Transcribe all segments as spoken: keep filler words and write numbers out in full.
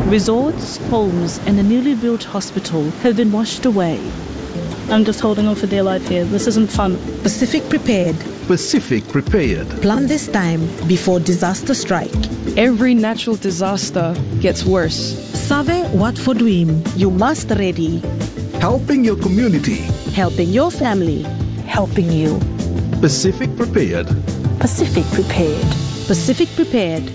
Resorts, homes and a newly built hospital have been washed away. I'm just holding on for dear life here. This isn't fun. Pacific Prepared. Pacific Prepared. Plan this time before disaster strike. Every natural disaster gets worse. Save what for dream. You must ready. Helping your community. Helping your family. Helping you. Pacific Prepared. Pacific Prepared. Pacific Prepared.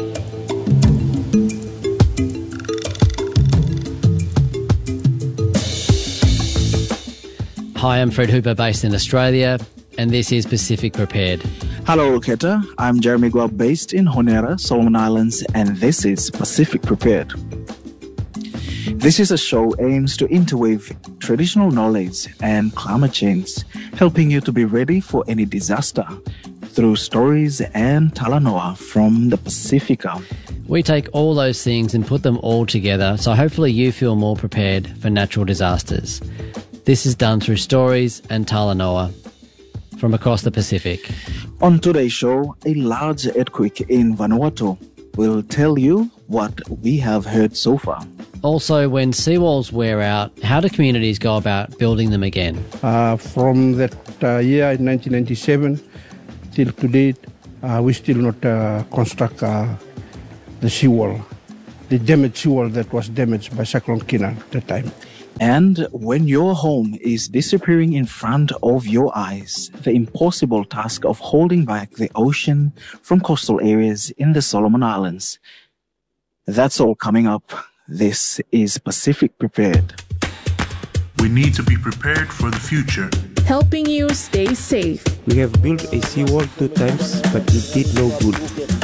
Hi, I'm Fred Hooper, based in Australia, and this is Pacific Prepared. Hello, Ruketa. I'm Jeremy Guab, based in Honiara, Solomon Islands, and this is Pacific Prepared. This is a show aims to interweave traditional knowledge and climate change, helping you to be ready for any disaster through stories and talanoa from the Pacifica. We take all those things and put them all together, so hopefully you feel more prepared for natural disasters. This is done through stories and talanoa from across the Pacific. On today's show, a large earthquake in Vanuatu will tell you what we have heard so far. Also, when seawalls wear out, how do communities go about building them again? Uh, from that uh, year in nineteen ninety-seven till to date, uh, we still not uh, construct uh, the seawall, the damaged seawall that was damaged by Cyclone Kina at that time. And when your home is disappearing in front of your eyes, the impossible task of holding back the ocean from coastal areas in the Solomon Islands. That's all coming up. This is Pacific Prepared. We need to be prepared for the future. Helping you stay safe. We have built a seawall two times, but it did no good.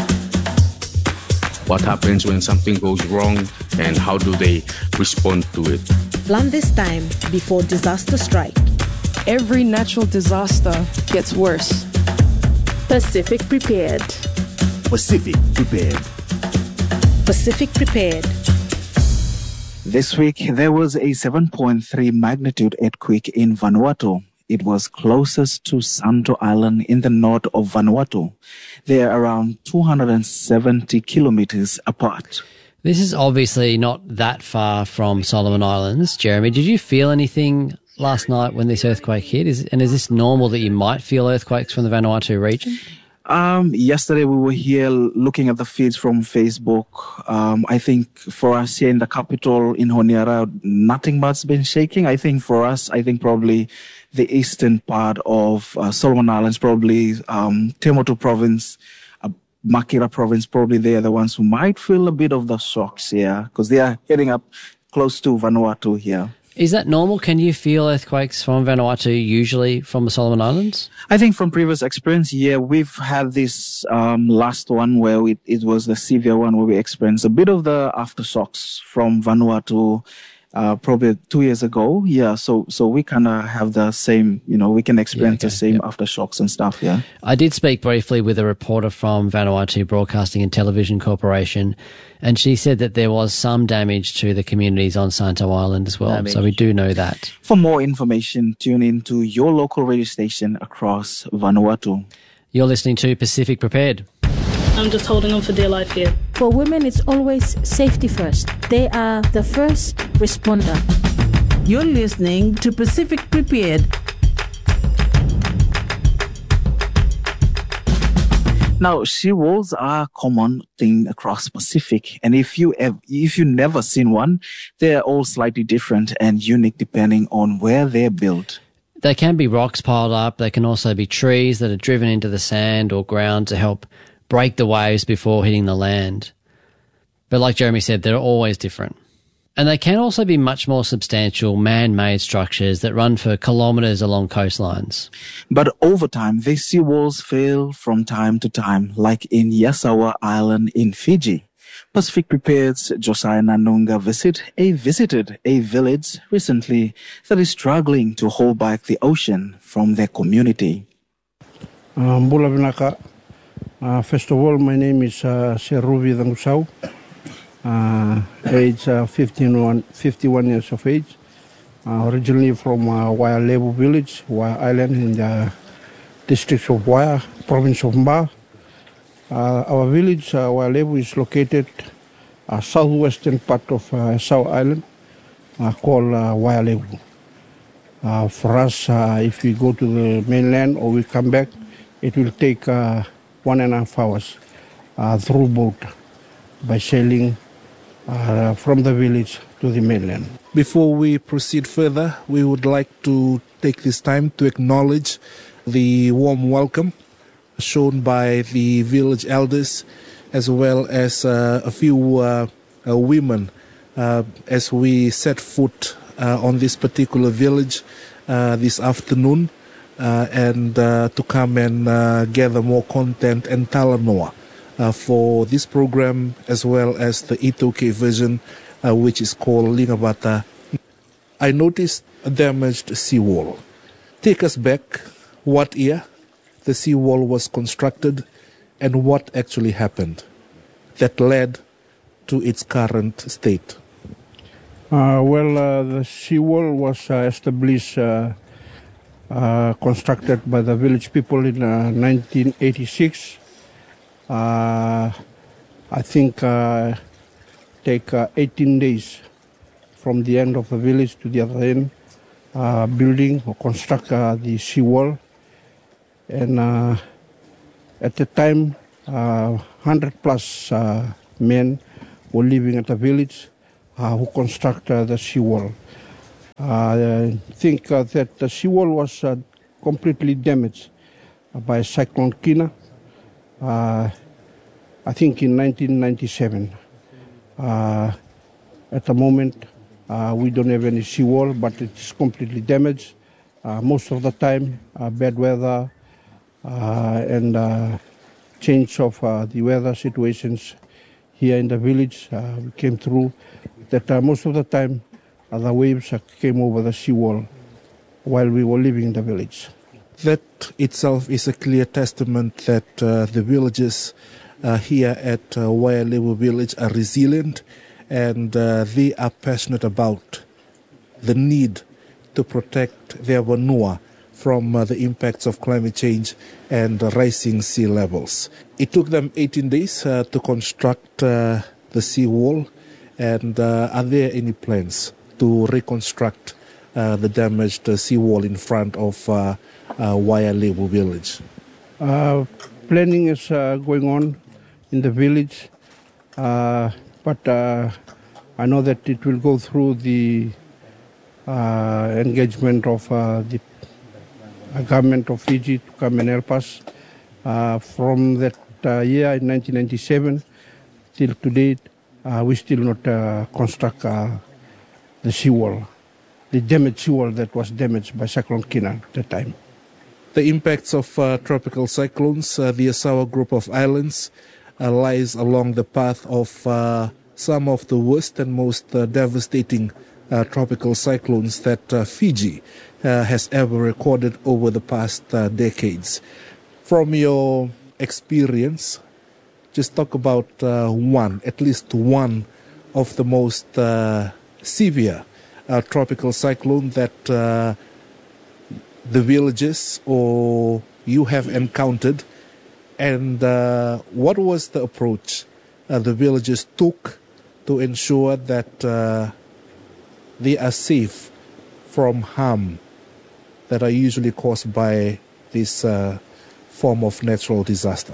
What happens when something goes wrong and how do they respond to it? Plan this time before disaster strike. Every natural disaster gets worse. Pacific Prepared. Pacific Prepared. Pacific Prepared. This week, there was a seven point three magnitude earthquake in Vanuatu. It was closest to Santo Island in the north of Vanuatu. They are around two hundred seventy kilometers apart. This is obviously not that far from Solomon Islands. Jeremy, did you feel anything last night when this earthquake hit? Is, and is this normal that you might feel earthquakes from the Vanuatu region? Um, yesterday we were here looking at the feeds from Facebook. Um, I think for us here in the capital in Honiara, nothing much's been shaking. I think for us, I think probably the eastern part of uh, Solomon Islands, probably um, Temotu province, uh, Makira province, probably they are the ones who might feel a bit of the shocks here because they are heading up close to Vanuatu here. Is that normal? Can you feel earthquakes from Vanuatu usually from the Solomon Islands? I think from previous experience, yeah, we've had this um, last one where it, it was the severe one where we experienced a bit of the aftershocks from Vanuatu uh, probably two years ago. Yeah, so so we kind of have the same, you know, we can experience yeah, okay. the same yep. aftershocks and stuff, yeah. I did speak briefly with a reporter from Vanuatu Broadcasting and Television Corporation, and she said that there was some damage to the communities on Santo Island as well. Damage. So we do know that. For more information, tune in to your local radio station across Vanuatu. You're listening to Pacific Prepared. I'm just holding on for dear life here. For women, it's always safety first. They are the first responder. You're listening to Pacific Prepared. Now, seawalls are a common thing across Pacific, and if you have, if you never seen one, they're all slightly different and unique depending on where they're built. They can be rocks piled up. They can also be trees that are driven into the sand or ground to help break the waves before hitting the land. But like Jeremy said, they're always different. And they can also be much more substantial man-made structures that run for kilometres along coastlines. But over time, these seawalls fail from time to time, like in Yasawa Island in Fiji. Pacific Prepared's Josiah Nanunga visit a visited a village recently that is struggling to hold back the ocean from their community. Um, uh, first of all, my name is uh, Seruvi Dangusau. Uh, age uh, fifty-one, fifty-one years of age, uh, originally from uh, Waialevu village, Waia Island in the district of Waia, province of Mba. Uh, our village, uh, Waialevu, is located uh, southwestern part of uh, South Island uh, called uh, Waialevu. Uh, for us, uh, if we go to the mainland or we come back, it will take uh, one and a half hours uh, through boat by sailing uh, from the village to the mainland. Before we proceed further, we would like to take this time to acknowledge the warm welcome shown by the village elders as well as uh, a few uh, uh, women uh, as we set foot uh, on this particular village uh, this afternoon uh, and uh, to come and uh, gather more content and talanoa uh, for this program as well as the Itoke version uh, which is called Lingabata. I noticed a damaged seawall. Take us back, what year the seawall was constructed and what actually happened that led to its current state? Uh, well, uh, the seawall was uh, established, uh, uh, constructed by the village people in uh, nineteen eighty-six. Uh, I think uh, take uh, eighteen days from the end of the village to the other end, uh, building or construct uh, the seawall. And uh, at the time, uh, one hundred plus uh, men were living at the village uh, who constructed uh, the seawall. Uh, I think uh, that the seawall was uh, completely damaged by Cyclone Kina, uh, I think in nineteen ninety-seven. Uh, at the moment, uh, we don't have any seawall, but it's completely damaged. Uh, most of the time, uh, bad weather, Uh, and uh, change of uh, the weather situations here in the village uh, we came through, that uh, most of the time uh, the waves uh, came over the seawall while we were living in the village. That itself is a clear testament that uh, the villagers uh, here at uh, Waialevu village are resilient and uh, they are passionate about the need to protect their vanua from uh, the impacts of climate change and uh, rising sea levels. It took them eighteen days uh, to construct uh, the seawall. And uh, are there any plans to reconstruct uh, the damaged uh, seawall in front of uh, uh, Waialevu village? Uh, planning is uh, going on in the village, uh, but uh, I know that it will go through the uh, engagement of uh, the Uh, government of Fiji to come and help us. Uh, from that uh, year in nineteen ninety-seven till to date, uh, we still not uh, construct uh, the seawall, the damaged seawall that was damaged by Cyclone Kina at the time. The impacts of uh, tropical cyclones, uh, the Asawa group of islands, uh, lies along the path of uh, some of the worst and most uh, devastating uh, tropical cyclones that uh, Fiji Uh, has ever recorded over the past uh, decades. From your experience, just talk about uh, one, at least one of the most uh, severe uh, tropical cyclone that uh, the villages or you have encountered, and uh, what was the approach uh, the villagers took to ensure that uh, they are safe from harm that are usually caused by this uh, form of natural disaster?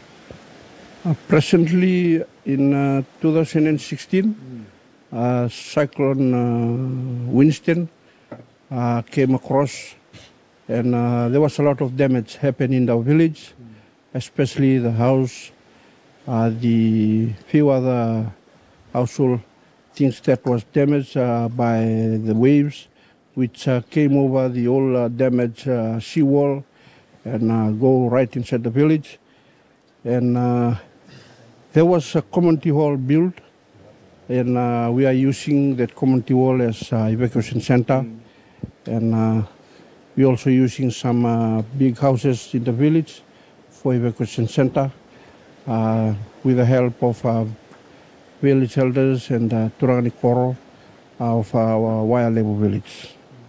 Uh, presently, in uh, two thousand sixteen, mm. uh, Cyclone uh, Winston uh, came across, and uh, there was a lot of damage happening in the village, mm. especially the house, uh, the few other household things that was damaged uh, by the waves, which uh, came over the old uh, damaged uh, seawall and uh, go right inside the village. And uh, there was a community hall built, and uh, we are using that community hall as uh, evacuation center. Mm. And uh, we're also using some uh, big houses in the village for evacuation center uh, with the help of uh, village elders and uh, Turangani Koro of our Waialevu village.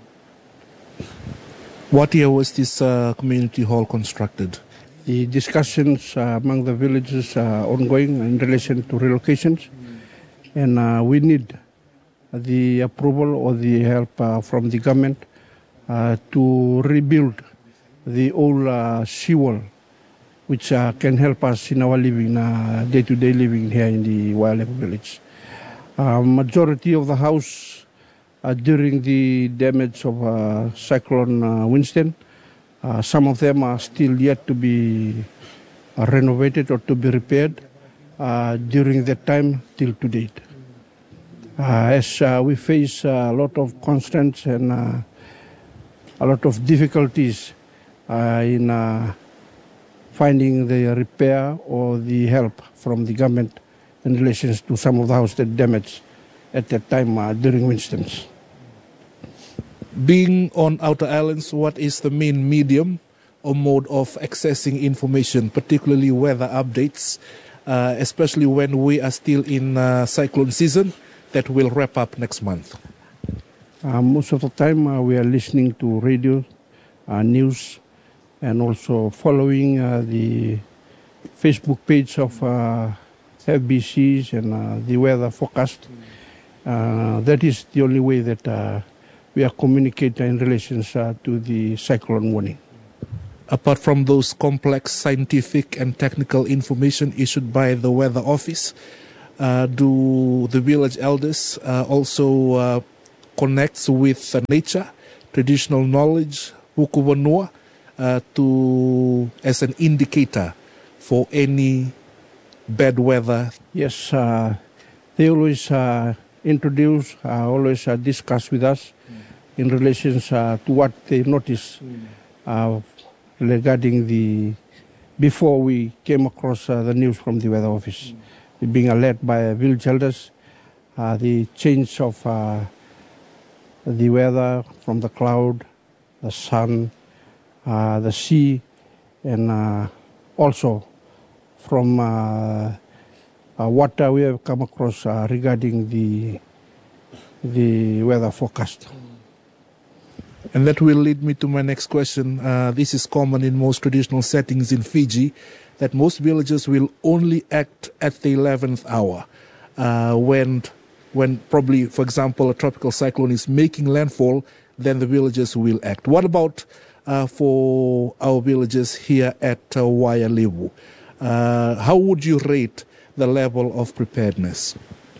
What year was this uh, community hall constructed? The discussions uh, among the villages are ongoing in relation to relocations. and uh, we need the approval or the help uh, from the government uh, to rebuild the old uh, seawall, which uh, can help us in our living, uh, day-to-day living here in the Waialevu village. Uh, majority of the house uh, during the damage of uh, Cyclone uh, Winston, uh, some of them are still yet to be uh, renovated or to be repaired uh, during that time till to date. Uh, as uh, we face uh, a lot of constraints and uh, a lot of difficulties uh, in uh, finding the repair or the help from the government in relation to some of the houses that damaged at that time uh, during Winston's. Being on outer islands, what is the main medium or mode of accessing information, particularly weather updates, uh, especially when we are still in uh, cyclone season that will wrap up next month? Uh, most of the time uh, we are listening to radio, uh, news, and also following uh, the Facebook page of uh, F B Cs and uh, the weather forecast. Uh, that is the only way that uh, we are communicating in relation uh, to the cyclone warning. Apart from those complex scientific and technical information issued by the weather office, uh, do the village elders uh, also uh, connect with uh, nature, traditional knowledge, huku vanua, uh, to as an indicator for any bad weather? Yes, uh, they always uh, introduce, uh, always uh, discuss with us mm. in relation uh, to what they notice mm. uh, regarding the, before we came across uh, the news from the weather office. Mm. Being alert by village elders, uh, the change of uh, the weather from the cloud, the sun, uh, the sea, and uh, also from uh, uh, what uh, we have come across uh, regarding the the weather forecast. And that will lead me to my next question. Uh, this is common in most traditional settings in Fiji, that most villages will only act at the eleventh hour, uh, when, when probably, for example, a tropical cyclone is making landfall, then the villages will act. What about uh, for our villages here at uh, Waialevu? Uh, how would you rate the level of preparedness?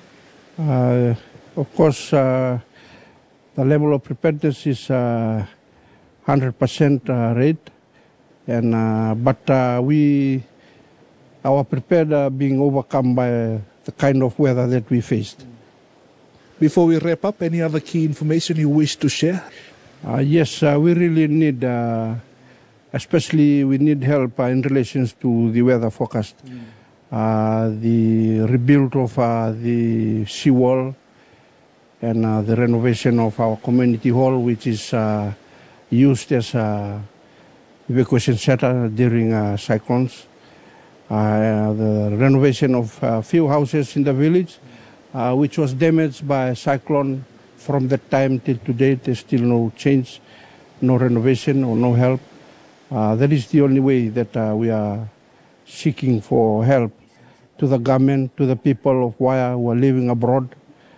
Uh, of course, uh, the level of preparedness is uh, one hundred percent uh, rate, and uh, but uh, we, our prepared uh, being overcome by the kind of weather that we faced. Before we wrap up, any other key information you wish to share? Uh, yes, uh, we really need. Uh, Especially, we need help uh, in relation to the weather forecast. Mm. Uh, the rebuild of uh, the seawall and uh, the renovation of our community hall, which is uh, used as a evacuation center during uh, cyclones. Uh, the renovation of a few houses in the village, uh, which was damaged by a cyclone. From that time till today, there's still no change, no renovation or no help. Uh, that is the only way that uh, we are seeking for help to the government, to the people of Waya who are living abroad,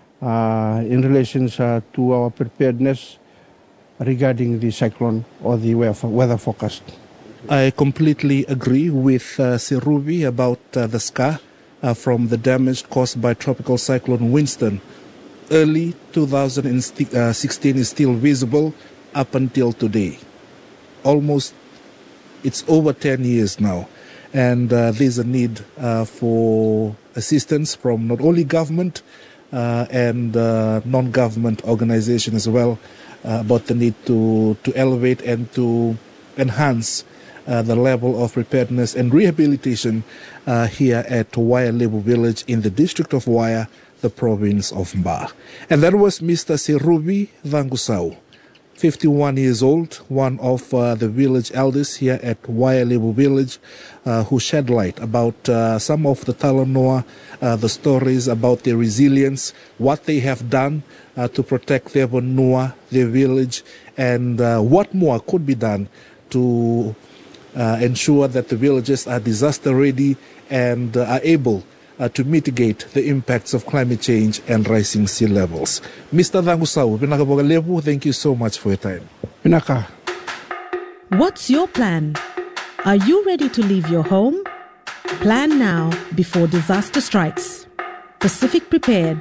uh, in relation uh, to our preparedness regarding the cyclone or the weather forecast. I completely agree with uh, Seruvi about uh, the scar uh, from the damage caused by tropical cyclone Winston. Early two thousand sixteen is still visible up until today. Almost It's over ten years now, and uh, there's a need uh, for assistance from not only government uh, and uh, non-government organizations as well, uh, about the need to, to elevate and to enhance uh, the level of preparedness and rehabilitation uh, here at Waialevu Village in the district of Waya, the province of Mba. And that was Mister Seruvi Vangusau, fifty-one years old, one of uh, the village elders here at Waialevu Village, uh, who shed light about uh, some of the Talanoa, uh, the stories about their resilience, what they have done uh, to protect their Vanua, their village, and uh, what more could be done to uh, ensure that the villages are disaster ready and uh, are able uh, to mitigate the impacts of climate change and rising sea levels. Mister Dangusau, Pinaka, thank you so much for your time. Pinaka. What's your plan? Are you ready to leave your home? Plan now before disaster strikes. Pacific Prepared.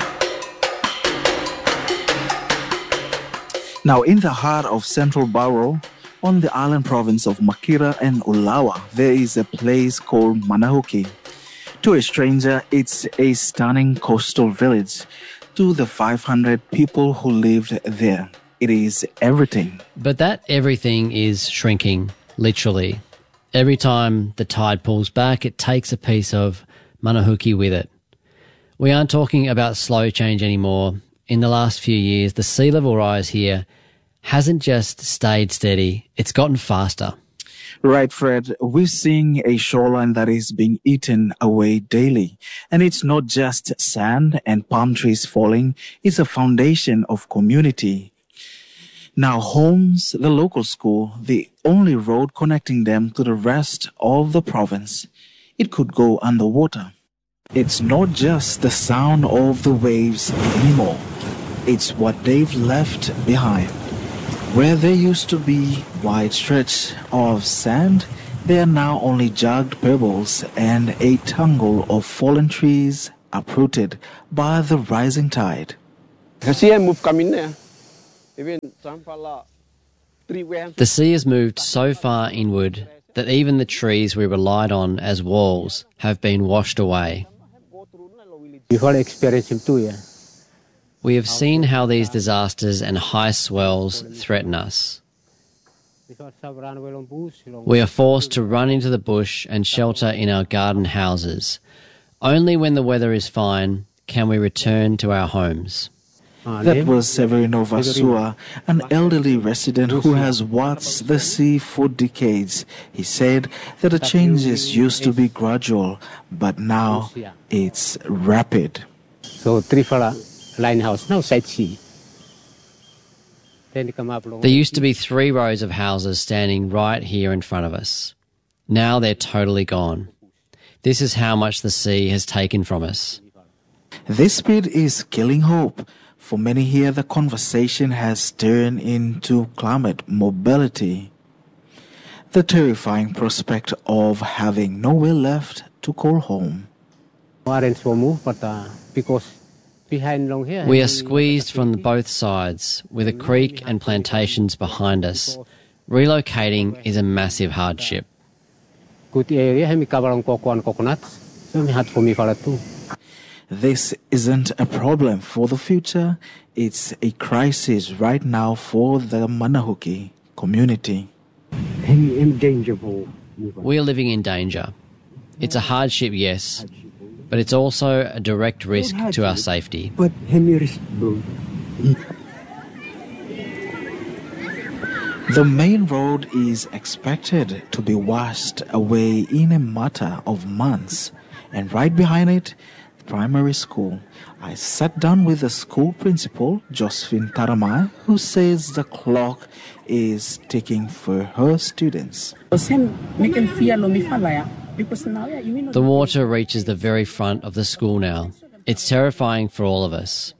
Now, in the heart of Central Barrow, on the island province of Makira and Ulawa, there is a place called Manahuki. To a stranger, it's a stunning coastal village. To the five hundred people who lived there, it is everything. But that everything is shrinking, literally. Every time the tide pulls back, it takes a piece of Manahuki with it. We aren't talking about slow change anymore. In the last few years, the sea level rise here hasn't just stayed steady, it's gotten faster. Right, Fred. We're seeing a shoreline that is being eaten away daily. And it's not just sand and palm trees falling, it's a foundation of community. Now, homes, the local school, the only road connecting them to the rest of the province, it could go underwater. It's not just the sound of the waves anymore. It's what they've left behind. Where there used to be wide stretch of sand, there are now only jagged pebbles and a tangle of fallen trees uprooted by the rising tide. The sea has moved so far inward that even the trees we relied on as walls have been washed away. We have seen how these disasters and high swells threaten us. We are forced to run into the bush and shelter in our garden houses. Only when the weather is fine can we return to our homes. That was Severino Vasua, an elderly resident who has watched the sea for decades. He said that the changes used to be gradual, but now it's rapid. So Trifala Linehouse, now side sea. There used to be three rows of houses standing right here in front of us. Now they're totally gone. This is how much the sea has taken from us. This speed is killing hope. For many here, the conversation has turned into climate mobility. The terrifying prospect of having nowhere left to call home. We are squeezed from both sides, with a creek and plantations behind us. Relocating is a massive hardship. This isn't a problem for the future, it's a crisis right now for the Manahuki community. We are living in danger. It's a hardship, yes, but it's also a direct risk to our safety. But the main road is expected to be washed away in a matter of months, and right behind it, the primary school. I sat down with the school principal, Josephine Taramai, who says the clock is ticking for her students. The water reaches the very front of the school now. It's terrifying for all of us.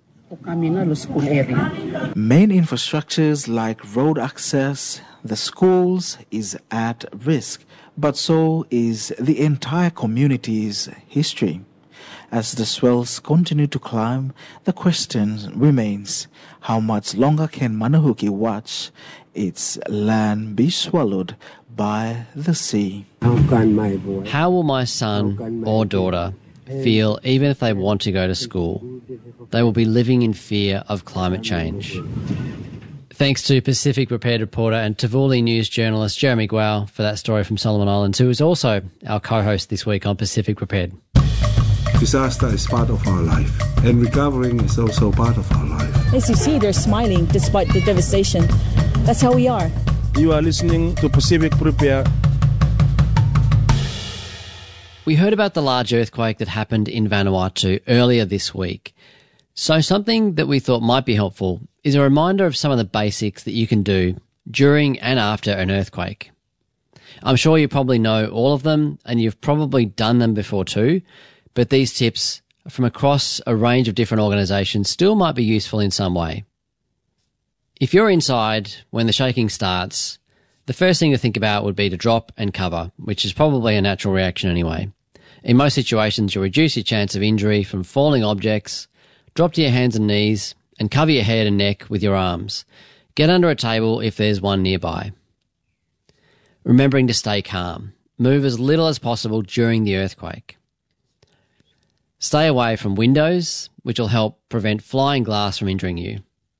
Main infrastructures like road access, the schools is at risk, but so is the entire community's history. As the swells continue to climb, the question remains, how much longer can Manahuki watch its land be swallowed by the sea? How will my son or daughter feel even if they want to go to school? They will be living in fear of climate change. Thanks to Pacific Prepared reporter and Tavuli News journalist Jeremy Guo for that story from Solomon Islands, who is also our co-host this week on Pacific Prepared. Disaster is part of our life, and recovering is also part of our life. As you see, they're smiling despite the devastation. That's how we are. You are listening to Pacific Prepared. We heard about the large earthquake that happened in Vanuatu earlier this week. So something that we thought might be helpful is a reminder of some of the basics that you can do during and after an earthquake. I'm sure you probably know all of them, and you've probably done them before too, but these tips from across a range of different organisations still might be useful in some way. If you're inside when the shaking starts, the first thing to think about would be to drop and cover, which is probably a natural reaction anyway. In most situations, you'll reduce your chance of injury from falling objects, drop to your hands and knees, and cover your head and neck with your arms. Get under a table if there's one nearby. Remembering to stay calm. Move as little as possible during the earthquake. Stay away from windows, which will help prevent flying glass from injuring you.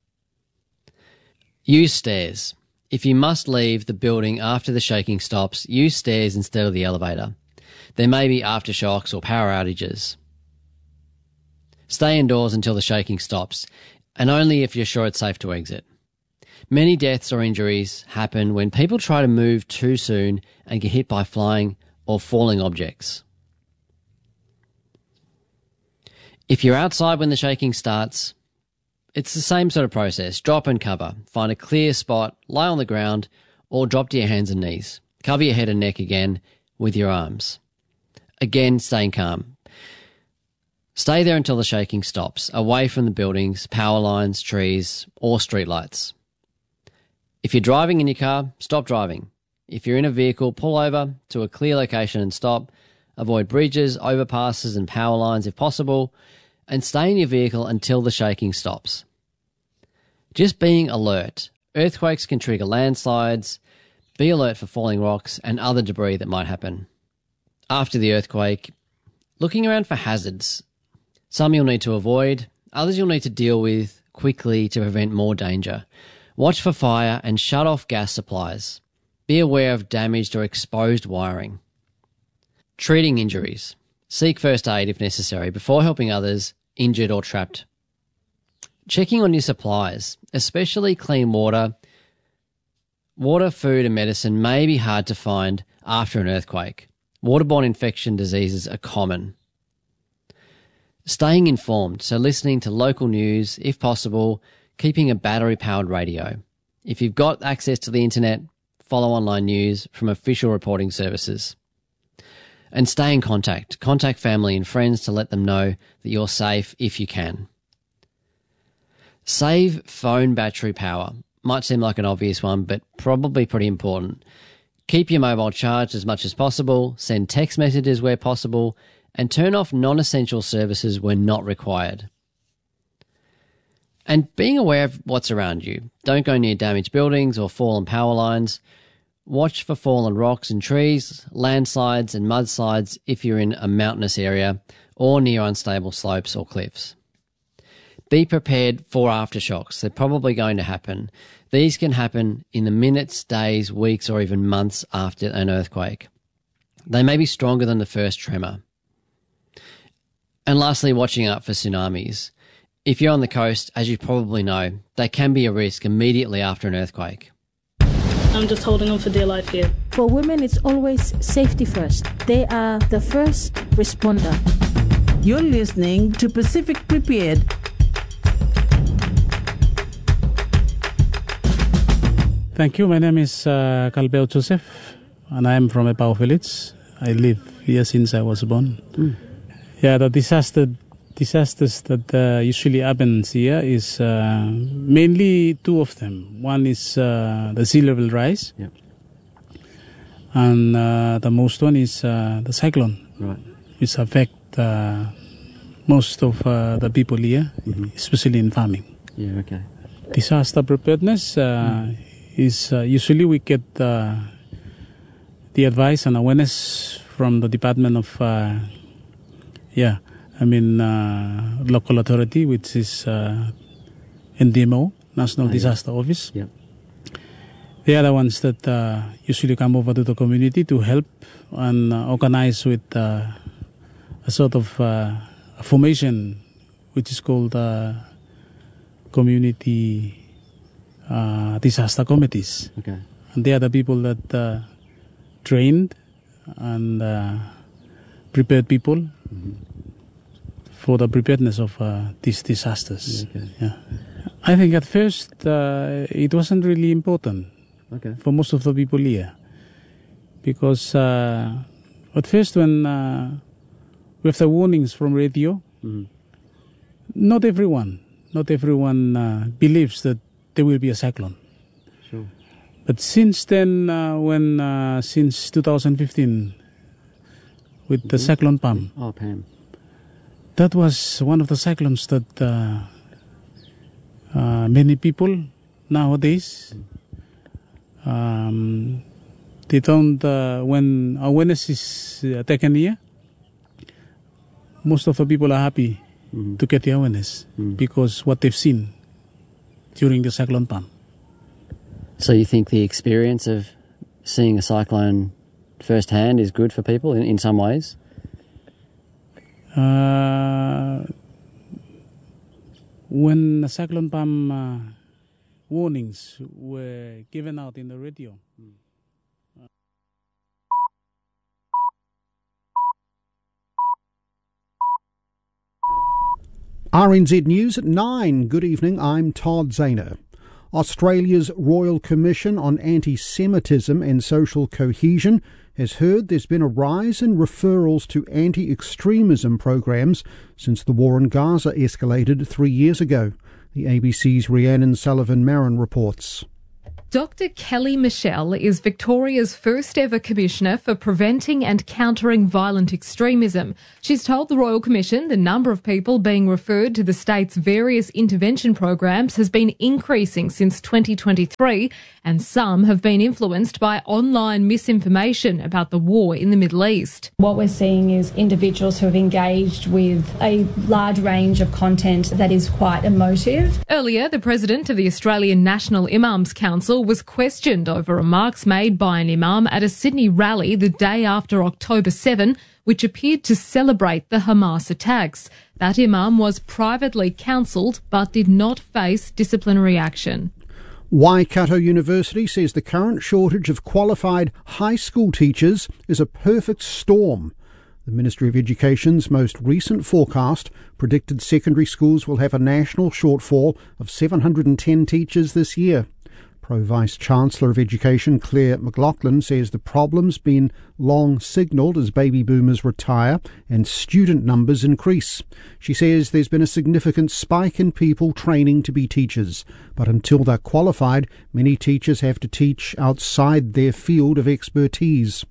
Use stairs. If you must leave the building after the shaking stops, use stairs instead of the elevator. There may be aftershocks or power outages. Stay indoors until the shaking stops, and only if you're sure it's safe to exit. Many deaths or injuries happen when people try to move too soon and get hit by flying or falling objects. If you're outside when the shaking starts, it's the same sort of process. Drop and cover. Find a clear spot, lie on the ground, or drop to your hands and knees. Cover your head and neck again with your arms. Again, staying calm. Stay there until the shaking stops, away from the buildings, power lines, trees, or streetlights. If you're driving in your car, stop driving. If you're in a vehicle, pull over to a clear location and stop. Avoid bridges, overpasses, and power lines if possible, and stay in your vehicle until the shaking stops. Just being alert. Earthquakes can trigger landslides. Be alert for falling rocks and other debris that might happen. After the earthquake, looking around for hazards. Some you'll need to avoid, others you'll need to deal with quickly to prevent more danger. Watch for fire and shut off gas supplies. Be aware of damaged or exposed wiring. Treating injuries. Seek first aid if necessary before helping others injured or trapped. Checking on your supplies, especially clean water. Water, food and medicine may be hard to find after an earthquake. Waterborne infection diseases are common. Staying informed, so listening to local news, if possible, keeping a battery-powered radio. If you've got access to the internet, follow online news from official reporting services. And stay in contact. Contact family and friends to let them know that you're safe if you can. Save phone battery power. Might seem like an obvious one, but probably pretty important. Keep your mobile charged as much as possible, send text messages where possible, and turn off non-essential services when not required. And being aware of what's around you. Don't go near damaged buildings or fallen power lines. Watch for fallen rocks and trees, landslides and mudslides if you're in a mountainous area or near unstable slopes or cliffs. Be prepared for aftershocks. They're probably going to happen. These can happen in the minutes, days, weeks, or even months after an earthquake. They may be stronger than the first tremor. And lastly, watching out for tsunamis. If you're on the coast, as you probably know, they can be a risk immediately after an earthquake. I'm just holding on for dear life here. For women, it's always safety first. They are the first responder. You're listening to Pacific Prepared. Thank you. My name is uh, Kalbeo Joseph, and I am from Epao Village. I live here since I was born. Mm. Yeah, the disaster disasters that uh, usually happens here is uh, mainly two of them. One is uh, the sea level rise, yeah. and uh, the most one is uh, the cyclone, right. which affect uh, most of uh, the people here, mm-hmm. especially in farming. Yeah, okay. Disaster preparedness uh, mm. is uh, usually we get uh, the advice and awareness from the Department of uh, yeah. I mean, uh, local authority, which is uh, N D M O, National oh, Disaster yeah. Office. Yep. They are the ones that uh, usually come over to the community to help and uh, organize with uh, a sort of uh, a formation, which is called uh, community uh, disaster committees. Okay. And they are the people that uh, trained and uh, prepared people. Mm-hmm. for the preparedness of uh, these disasters. Okay. Yeah. I think at first uh, it wasn't really important okay. for most of the people here. Because uh, at first when uh, with the warnings from radio, Mm. not everyone, not everyone uh, believes that there will be a cyclone. Sure. But since then, uh, when uh, since two thousand fifteen, with the cyclone Pam, Oh, Pam. that was one of the cyclones that uh, uh, many people nowadays um, they don't. Uh, when awareness is uh, taken here, most of the people are happy Mm. to get the awareness because what they've seen during the cyclone Pam. So you think the experience of seeing a cyclone firsthand is good for people in, in some ways? Uh, when the cyclone Pam uh, warnings were given out in the radio, R N Z News at nine. Good evening, I'm Todd Zahner. Australia's Royal Commission on Anti-Semitism and Social Cohesion has heard there's been a rise in referrals to anti-extremism programs since the war in Gaza escalated three years ago. The A B C's Rhiannon Sullivan-Marin reports. Doctor Kelly Michelle is Victoria's first ever Commissioner for Preventing and Countering Violent Extremism. She's told the Royal Commission the number of people being referred to the state's various intervention programs has been increasing since twenty twenty-three, and some have been influenced by online misinformation about the war in the Middle East. What we're seeing is individuals who have engaged with a large range of content that is quite emotive. Earlier, the President of the Australian National Imams Council was questioned over remarks made by an imam at a Sydney rally the day after October seventh, which appeared to celebrate the Hamas attacks. That imam was privately counselled but did not face disciplinary action. Waikato University says the current shortage of qualified high school teachers is a perfect storm. The Ministry of Education's most recent forecast predicted secondary schools will have a national shortfall of seven hundred ten teachers this year. Pro-Vice-Chancellor of Education Claire McLaughlin says the problem's been long signalled as baby boomers retire and student numbers increase. She says there's been a significant spike in people training to be teachers, but until they're qualified, many teachers have to teach outside their field of expertise.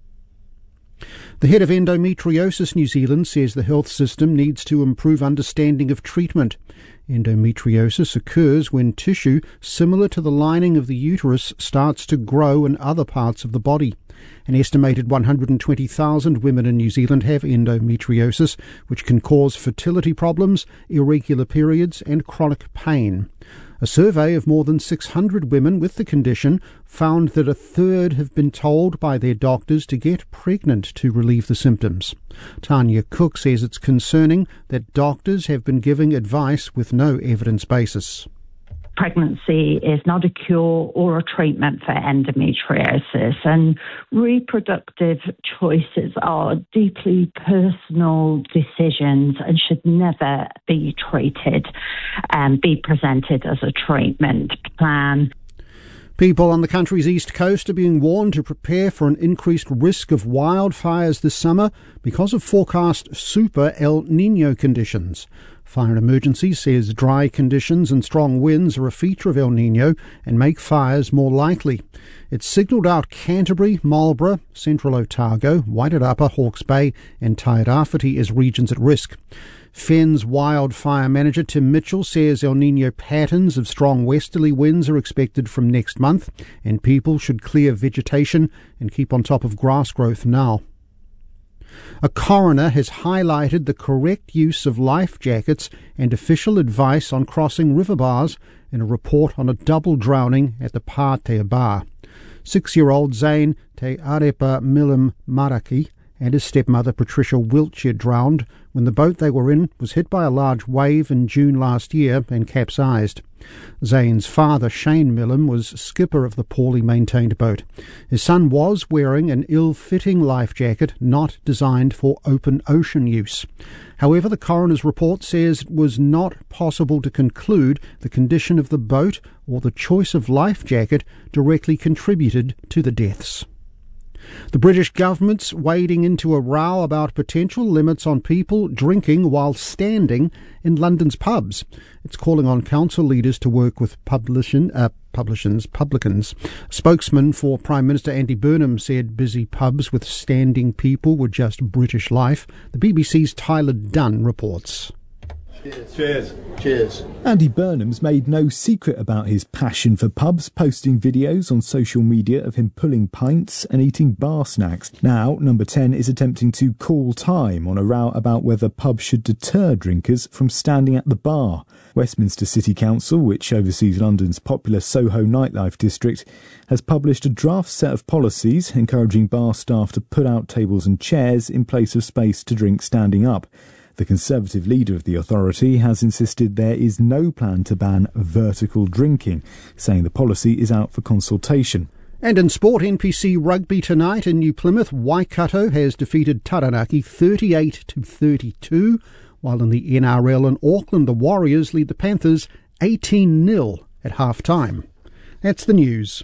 The head of Endometriosis New Zealand says the health system needs to improve understanding of treatment. Endometriosis occurs when tissue similar to the lining of the uterus starts to grow in other parts of the body. An estimated one hundred twenty thousand women in New Zealand have endometriosis, which can cause fertility problems, irregular periods and chronic pain. A survey of more than six hundred women with the condition found that a third have been told by their doctors to get pregnant to relieve the symptoms. Tanya Cook says it's concerning that doctors have been giving advice with no evidence basis. Pregnancy is not a cure or a treatment for endometriosis, and reproductive choices are deeply personal decisions and should never be treated and be presented as a treatment plan. People on the country's east coast are being warned to prepare for an increased risk of wildfires this summer because of forecast super El Niño conditions. Fire and Emergency says dry conditions and strong winds are a feature of El Niño and make fires more likely. It's signalled out Canterbury, Marlborough, Central Otago, Wairarapa, Hawke's Bay and Tairāwhiti as regions at risk. Fen's wildfire manager Tim Mitchell says El Niño patterns of strong westerly winds are expected from next month and people should clear vegetation and keep on top of grass growth now. A coroner has highlighted the correct use of life jackets and official advice on crossing river bars in a report on a double drowning at the Pātea Bar. Six-year-old Zane Te Arepa Milam Maraki and his stepmother Patricia Wiltshire drowned when the boat they were in was hit by a large wave in June last year and capsized. Zane's father, Shane Millam, was skipper of the poorly maintained boat. His son was wearing an ill-fitting life jacket not designed for open ocean use. However, the coroner's report says it was not possible to conclude the condition of the boat or the choice of life jacket directly contributed to the deaths. The British government's wading into a row about potential limits on people drinking while standing in London's pubs. It's calling on council leaders to work with publishing, uh, publishers, publicans. Spokesman for Prime Minister Andy Burnham said busy pubs with standing people were just British life. The B B C's Tyler Dunn reports. Cheers. Cheers. Cheers. Andy Burnham's made no secret about his passion for pubs, posting videos on social media of him pulling pints and eating bar snacks. Now, Number ten is attempting to call time on a row about whether pubs should deter drinkers from standing at the bar. Westminster City Council, which oversees London's popular Soho nightlife district, has published a draft set of policies encouraging bar staff to put out tables and chairs in place of space to drink standing up. The Conservative leader of the authority has insisted there is no plan to ban vertical drinking, saying the policy is out for consultation. And in sport, N P C rugby tonight in New Plymouth, Waikato has defeated Taranaki thirty-eight to thirty-two, while in the N R L in Auckland, the Warriors lead the Panthers eighteen nil at half-time. That's the news.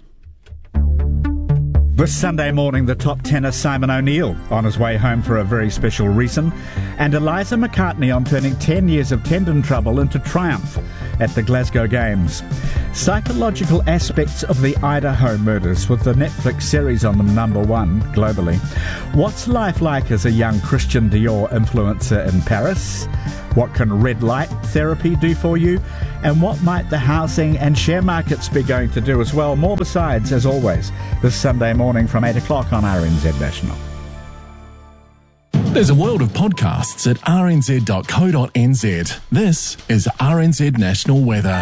This Sunday morning, the top tenor Simon O'Neill on his way home for a very special reason, and Eliza McCartney on turning ten years of tendon trouble into triumph at the Glasgow Games. Psychological aspects of the Idaho murders, with the Netflix series on them number one globally. What's life like as a young Christian Dior influencer in Paris? What can red light therapy do for you? And what might the housing and share markets be going to do as well? More besides, as always, this Sunday morning from eight o'clock on R N Z National. There's a world of podcasts at r n z dot co dot n z. This is R N Z National Weather.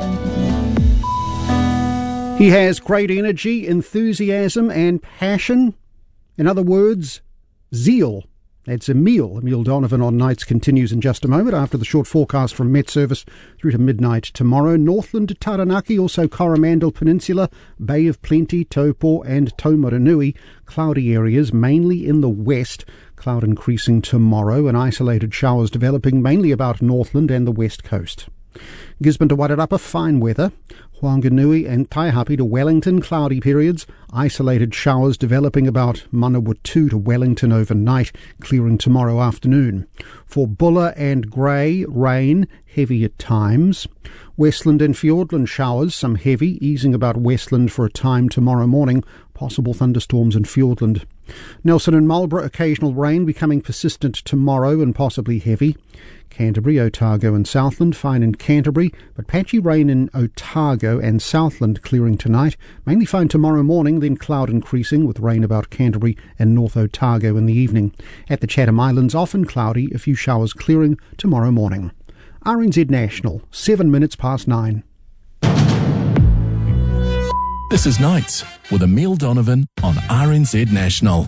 He has great energy, enthusiasm and passion. In other words, zeal. That's Emile. Emile Donovan on nights continues in just a moment after the short forecast from Met Service through to midnight tomorrow. Northland to Taranaki, also Coromandel Peninsula, Bay of Plenty, Taupo and Taumarunui. Cloudy areas, mainly in the west. Cloud increasing tomorrow and isolated showers developing mainly about Northland and the west coast. Gisborne to Wairarapa, fine weather. Whanganui and Taihape to Wellington, cloudy periods. Isolated showers developing about Manawatu to Wellington overnight, clearing tomorrow afternoon. For Buller and Grey, rain, heavy at times. Westland and Fiordland showers, some heavy, easing about Westland for a time tomorrow morning. Possible thunderstorms in Fiordland. Nelson and Marlborough, occasional rain becoming persistent tomorrow and possibly heavy. Canterbury, Otago and Southland, fine in Canterbury, but patchy rain in Otago and Southland clearing tonight. Mainly fine tomorrow morning, then cloud increasing with rain about Canterbury and North Otago in the evening. At the Chatham Islands, often cloudy, a few showers clearing tomorrow morning. R N Z National, seven minutes past nine. This is Nights with Emile Donovan on R N Z National.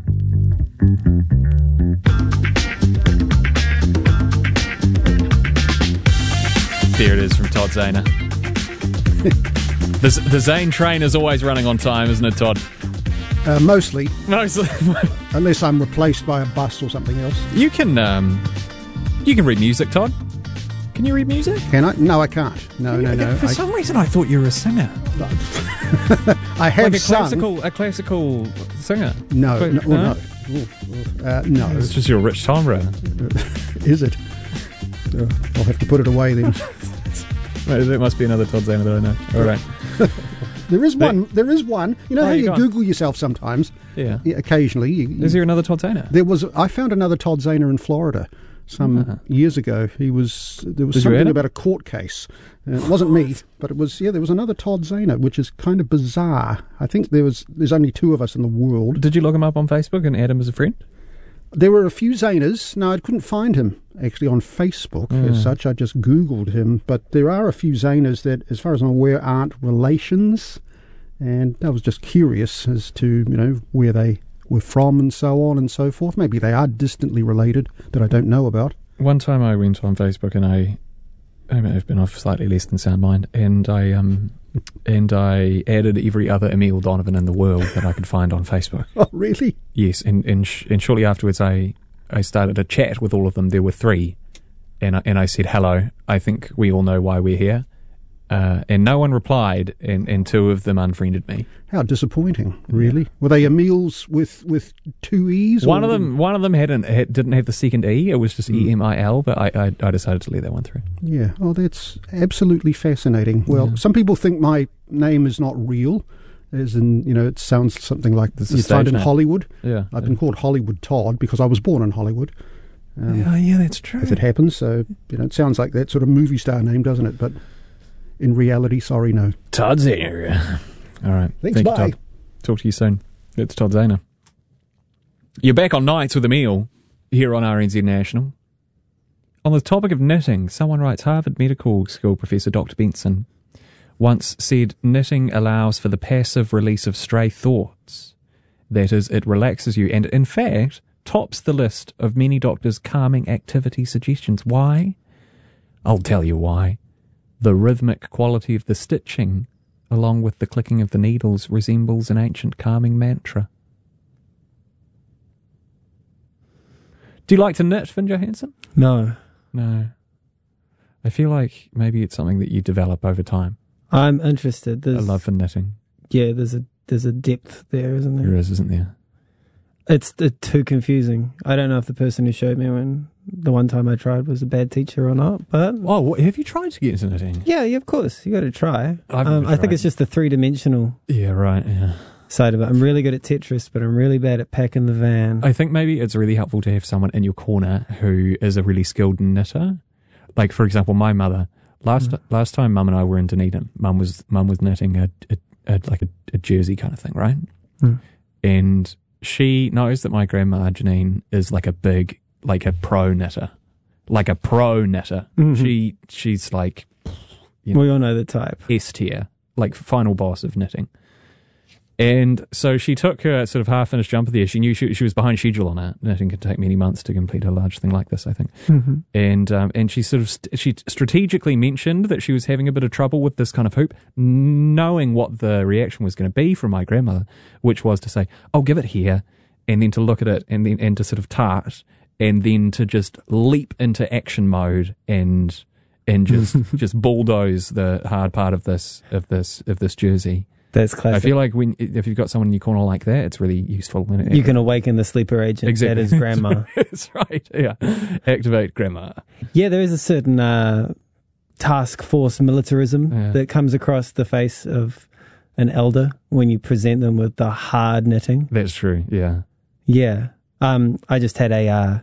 There it is from Todd Zahner. the, the Zane train is always running on time, isn't it, Todd? Uh, mostly. Mostly. Unless I'm replaced by a bus or something else. You can, um, you can read music, Todd. Can you read music? Can I? No, I can't. No, no, no. For I, some reason, I thought you were a singer. I have like a sung. classical, a classical singer. No, Cla- no, well, no. Ooh, uh, no. It's just your rich timbre. Is it? Uh, I'll have to put it away then. Wait, there must be another Todd Zahner that I know. All right. There is one. There is one. You know Oh, how you you gone? Google yourself sometimes? Yeah. Occasionally. You, you, Is there another Todd Zahner? There was. I found another Todd Zahner in Florida some Ah. years ago. He was. There was Did you read something it? about a court case. Uh, it wasn't me, but it was. Yeah, there was another Todd Zahner, which is kind of bizarre. I think there was. There's only two of us in the world. Did you look him up on Facebook and add him as a friend? There were a few Zahners. No, I couldn't find him actually on Facebook Mm. as such. I just Googled him. But there are a few Zahners that, as far as I'm aware, aren't relations. And I was just curious as to, you know, where they were from and so on and so forth. Maybe they are distantly related that I don't know about. One time I went on Facebook and I, I may have been off slightly less than sound mind, and I um, and I added every other Emile Donovan in the world that I could find on Facebook. Oh, really? Yes, and and, sh- and shortly afterwards I, I started a chat with all of them. There were three, and I, and I said, hello, I think we all know why we're here. Uh, and no one replied, and, and two of them unfriended me. How disappointing, really. Yeah. Were they Emils with, with two E's? One of them one of them hadn't, had, didn't have the second E. It was just mm. E M I L, but I, I, I decided to let that one through. Yeah, oh, that's absolutely fascinating. Well, yeah. Some people think my name is not real, as in, you know, it sounds something like this you find in name. Hollywood. Yeah, I've yeah. been called Hollywood Todd because I was born in Hollywood. Um, yeah, yeah, that's true. If it happens, so, you know, it sounds like that sort of movie star name, doesn't it? But in reality, sorry, no. Todd Zahner. All right. Thanks, Thank bye. You, Todd. Talk to you soon. It's Todd Zahner. You're back on Nights with Emil here on R N Z National. On the topic of knitting, someone writes, Harvard Medical School Professor Doctor Benson once said knitting allows for the passive release of stray thoughts. That is, it relaxes you and, in fact, tops the list of many doctors' calming activity suggestions. Why? I'll tell you why. The rhythmic quality of the stitching, along with the clicking of the needles, resembles an ancient calming mantra. Do you like to knit, Finn Johansson? No. No. I feel like maybe it's something that you develop over time. I'm interested. There's, a love for knitting. Yeah, there's a there's a depth there, isn't there? There is, isn't there? It's uh, too confusing. I don't know if the person who showed me when the one time I tried was a bad teacher or not, but... Oh, what, have you tried to get into knitting? Yeah, yeah, of course. You got to try. I've um, I think it's just the three-dimensional yeah, right, yeah. side of it. I'm really good at Tetris, but I'm really bad at packing the van. I think maybe it's really helpful to have someone in your corner who is a really skilled knitter. Like, for example, my mother. Last mm. last time Mum and I were in Dunedin, Mum was Mum was knitting a, a, a like a, a jersey kind of thing, right? Mm. And she knows that my grandma Janine is like a big, like a pro knitter, like a pro knitter. Mm-hmm. She she's like, you know, we all know the type, S tier, like final boss of knitting. And so she took her sort of half-finished jumper there. She knew she, she was behind schedule on it. Knitting can take many months to complete a large thing like this, I think. Mm-hmm. And um, and she sort of st- she strategically mentioned that she was having a bit of trouble with this kind of hoop, knowing what the reaction was going to be from my grandmother, which was to say, "Oh, give it here," and then to look at it and then and to sort of tart, and then to just leap into action mode and and just just bulldoze the hard part of this of this of this jersey. That's classic. I feel like when if you've got someone in your corner like that, it's really useful. It, you can awaken the sleeper agent. Exactly. That is grandma. That's right. Yeah. Activate grandma. Yeah, there is a certain uh, task force militarism yeah. that comes across the face of an elder when you present them with the hard knitting. That's true. Yeah. Yeah. Um, I just had a... Uh,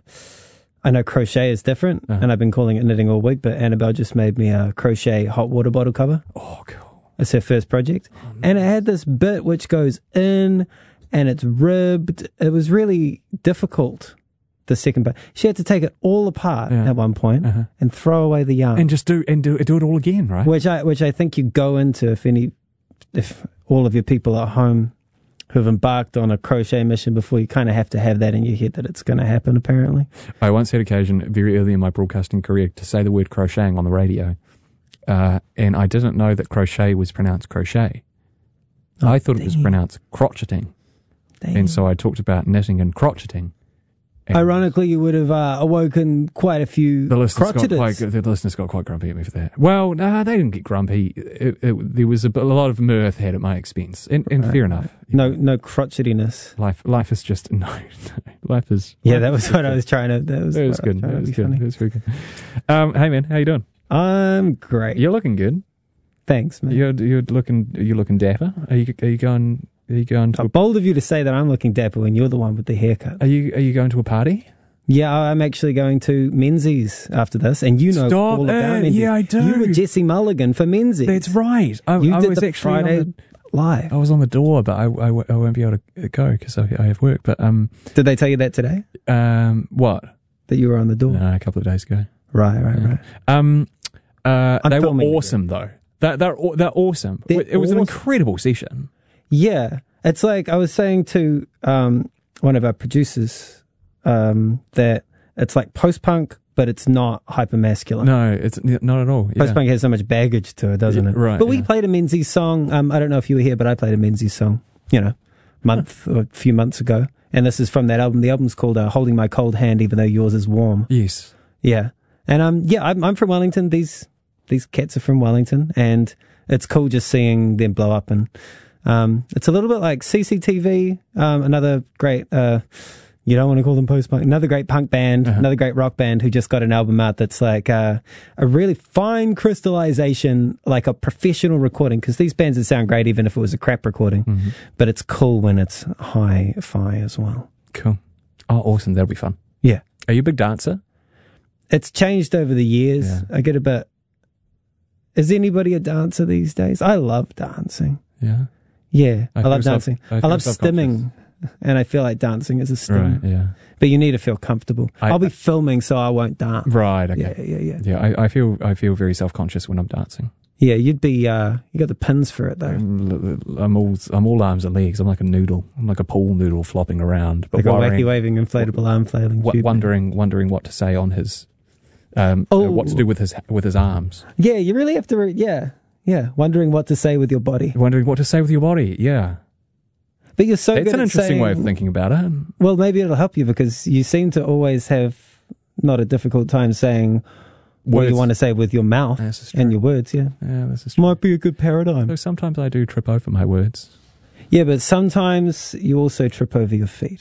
I know crochet is different, uh-huh. and I've been calling it knitting all week, but Annabelle just made me a crochet hot water bottle cover. Oh, cool. It's her first project. Oh, nice. And it had this bit which goes in and it's ribbed. It was really difficult, the second part. She had to take it all apart yeah. at one point uh-huh. and throw away the yarn. And just do and do, do it all again, right? Which I which I think you go into if any if all of your people at home who've embarked on a crochet mission before, you kind of have to have that in your head that it's going to happen, apparently. I once had occasion very early in my broadcasting career to say the word crocheting on the radio. Uh, and I didn't know that crochet was pronounced crochet. Oh, I thought dang. It was pronounced crocheting. Dang. And so I talked about knitting and crocheting. And ironically, you would have uh, awoken quite a few the listeners, got quite, crotcheters. the listeners got quite grumpy at me for that. Well, no, they didn't get grumpy. It, it, there was a, a lot of mirth had at my expense. And, and right. fair enough. No no crotchetiness. Life life is just, no, no life is... Yeah, life that was is what good. I was trying to... That was, that was good. Was that was good. Funny. That was very good. Um, hey, man, how you doing? I'm great. You're looking good. Thanks, man. You're you're looking you're looking dapper. Are you are you going are you going to oh, a, bold of you to say that I'm looking dapper when you're the one with the haircut. Are you are you going to a party? Yeah, I'm actually going to Menzies after this, and you know Stop all about it. Menzies. Yeah, I do. You were Jesse Mulligan for Menzies. That's right. I, you I did was the actually Friday on the, live. I was on the door, but I, I, I won't be able to go because I, I have work. But um, did they tell you that today? Um, what? That you were on the door? No, a couple of days ago. Right, right, yeah. right. Um, uh, they were awesome it. though. They're, they're, they're awesome. They're it was awesome. An incredible session. Yeah. It's like I was saying to um, one of our producers um, that it's like post-punk, but it's not hyper-masculine. No, it's not at all. Yeah. Post-punk has so much baggage to it, doesn't yeah, it? Right. But we yeah. played a Menzies song. Um, I don't know if you were here, but I played a Menzies song, you know, month or a few months ago. And this is from that album. The album's called uh, Holding My Cold Hand, Even Though Yours Is Warm. Yes. Yeah. And um, yeah, I'm, I'm from Wellington. These these cats are from Wellington, and it's cool just seeing them blow up. And um, it's a little bit like C C T V, um, another great, uh, you don't want to call them post-punk, another great punk band, uh-huh. another great rock band who just got an album out that's like uh, a really fine crystallization, like a professional recording, because these bands would sound great even if it was a crap recording, mm-hmm. but it's cool when it's hi-fi as well. Cool. Oh, awesome. That'll be fun. Yeah. Are you a big dancer? It's changed over the years. Yeah. I get a bit... Is anybody a dancer these days? I love dancing. Yeah? Yeah, I, I love self, dancing. I, I love stimming, and I feel like dancing is a stim. Right, yeah. But you need to feel comfortable. I, I'll be filming, so I won't dance. Right, okay. Yeah, yeah, yeah. Yeah, I, I feel I feel very self-conscious when I'm dancing. Yeah, you'd be, uh, you got the pins for it, though. I'm all, I'm all arms and legs. I'm like a noodle. I'm like a pool noodle flopping around. But like a wacky waving inflatable arm flailing. W- wondering, wondering what to say on his, um, oh. uh, what to do with his, with his arms. Yeah, you really have to, re- yeah, yeah. Wondering what to say with your body. Wondering what to say with your body, yeah. But you're so That's good an at interesting saying, way of thinking about it. Well, maybe it'll help you because you seem to always have not a difficult time saying what you want to say with your mouth and your words, yeah. Yeah, this is true. Might be a good paradigm. So sometimes I do trip over my words. Yeah, but sometimes you also trip over your feet.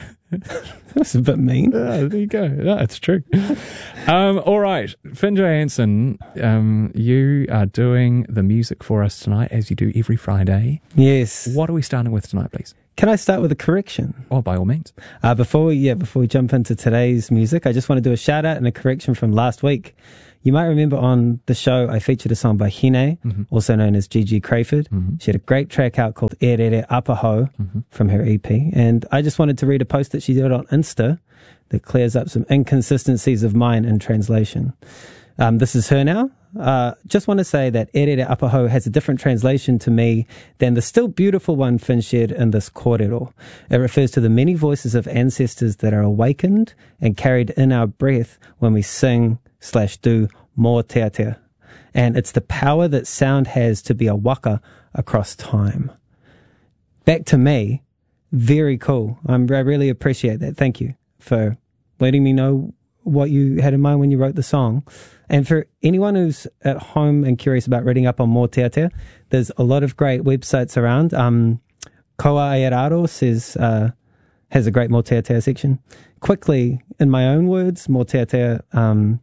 That's a bit mean. Yeah, there you go. That's true. um, all right. Finn Johansson, um, you are doing the music for us tonight, as you do every Friday. Yes. What are we starting with tonight, please? Can I start with a correction? Oh, by all means. Uh, before we, yeah, before we jump into today's music, I just want to do a shout out and a correction from last week. You might remember on the show I featured a song by Hine, mm-hmm. also known as Gigi Crayford. Mm-hmm. She had a great track out called E Rere Apaho mm-hmm. from her E P. And I just wanted to read a post that she did on Insta that clears up some inconsistencies of mine in translation. Um, this is her now. Uh, just want to say that E Rere Apaho has a different translation to me than the still beautiful one Finn shared in this kōrero. It refers to the many voices of ancestors that are awakened and carried in our breath when we sing slash do mō te atea. And it's the power that sound has to be a waka across time. Back to me, very cool. I'm, I really appreciate that. Thank you for letting me know what you had in mind when you wrote the song. And for anyone who's at home and curious about reading up on mō te atea, there's a lot of great websites around. Um, Koa Airaro says, uh, has a great mō te atea section. Quickly, in my own words, mō te atea, um,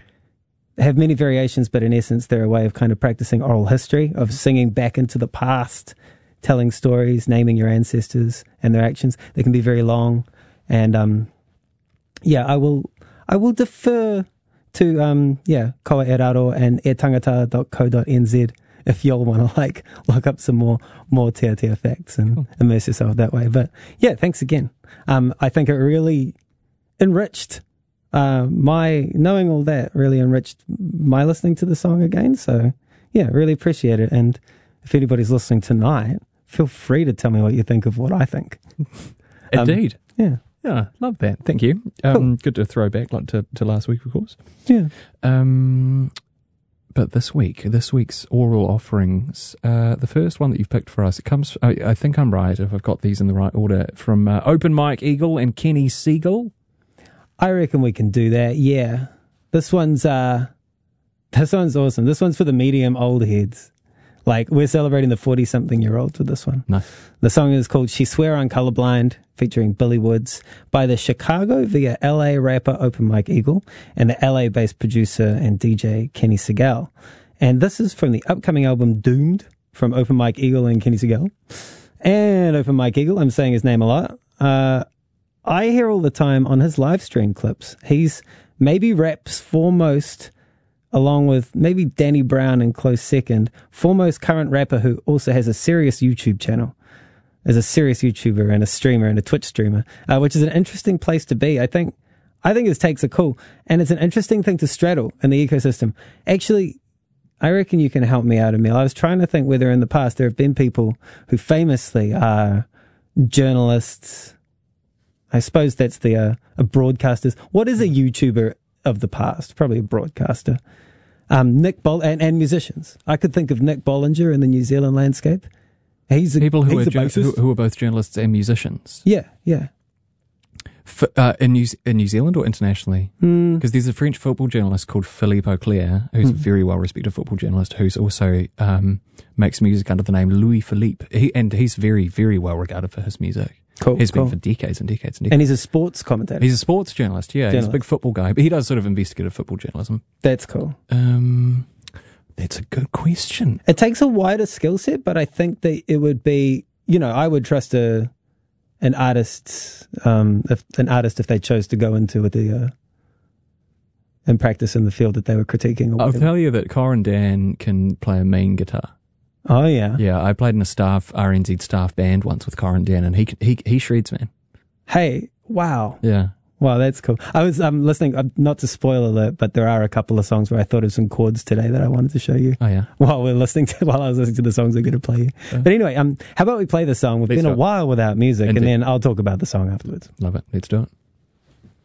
have many variations, but in essence, they're a way of kind of practicing oral history, of singing back into the past, telling stories, naming your ancestors and their actions. They can be very long. And, um, yeah, I will, I will defer to, um, yeah, Koa Airaro and e tangata dot co dot n z if y'all want to, like, look up some more, more te atea facts and cool. immerse yourself that way. But, yeah, thanks again. Um, I think it really enriched Uh, my knowing all that really enriched my listening to the song again. So, yeah, really appreciate it. And if anybody's listening tonight, feel free to tell me what you think of what I think. Indeed. Um, yeah. Yeah, love that. Thank you. Um, cool. Good to throw back like, to, to last week, of course. Yeah. Um, but this week, this week's oral offerings, uh, the first one that you've picked for us, it comes, I, I think I'm right if I've got these in the right order, from uh, Open Mike Eagle and Kenny Siegel. I reckon we can do that, yeah. This one's, uh, this one's awesome. This one's for the medium old heads. Like, we're celebrating the forty-something-year-olds with this one. Nice. The song is called She Swear I'm Colorblind, featuring Billy Woods, by the Chicago via L A rapper Open Mike Eagle and the L A-based producer and D J Kenny Siegel. And this is from the upcoming album Doomed, from Open Mike Eagle and Kenny Siegel. And Open Mike Eagle, I'm saying his name a lot, uh... I hear all the time on his live stream clips, he's maybe rap's foremost, along with maybe Danny Brown in close second, foremost current rapper who also has a serious YouTube channel, as a serious YouTuber and a streamer and a Twitch streamer, uh, which is an interesting place to be. I think, I think his takes are cool, and it's an interesting thing to straddle in the ecosystem. Actually, I reckon you can help me out, Emil. I was trying to think whether in the past there have been people who famously are journalists. I suppose that's the uh, a broadcasters. What is a YouTuber of the past? Probably a broadcaster. Um, Nick Bol and, and musicians. I could think of Nick Bollinger in the New Zealand landscape. He's a, people who he's are a ju- who, who are both journalists and musicians. Yeah, yeah. F- uh, in, New- in New Zealand or internationally? Because Mm. there's a French football journalist called Philippe Auclair, who's Mm. a very well-respected football journalist, who's also um, makes music under the name Louis Philippe. He, and he's very, very well regarded for his music. Cool, He's cool. been for decades and decades and decades. And he's a sports commentator. He's a sports journalist, yeah. He's Journalist. a big football guy. But he does sort of investigative football journalism. That's cool. Um, that's a good question. It takes a wider skill set, but I think that it would be, you know, I would trust a an artist, um, if an artist if they chose to go into the uh, and practice in the field that they were critiquing. Or I'll whatever. tell you that Corin Dan can play a mean guitar. Oh yeah, Yeah, I played in a staff R N Z staff band once with Corin Dan, and he can- he he shreds, man. Hey, wow. Yeah. Wow, that's cool. I was um, listening, uh, not to spoil alert, but there are a couple of songs where I thought of some chords today that I wanted to show you. Oh yeah. While we're listening to, while I was listening to the songs I'm going to play you. Uh. But anyway, um, how about we play the song? We've Let's been a do it. while without music, Indeed. and then I'll talk about the song afterwards. Love it. Let's do it.